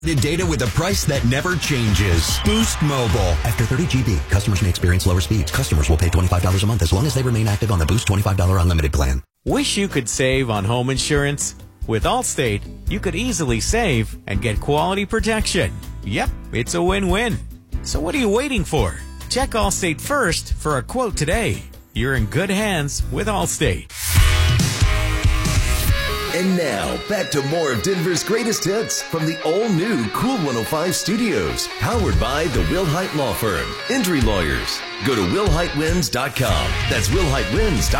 The data with a price that never changes. Boost Mobile. After 30 GB, customers may experience lower speeds. Customers will pay $25 a month as long as they remain active on the Boost $25 unlimited plan. Wish you could save on home insurance? With Allstate, you could easily save and get quality protection. Yep, it's a win-win. So what are you waiting for? Check Allstate first for a quote today. You're in good hands with Allstate. And now, back to more of Denver's greatest hits from the all-new Cool 105 Studios, powered by the Wilhite Law Firm, Injury Lawyers. Go to WilhiteWins.com. That's WilhiteWins.com.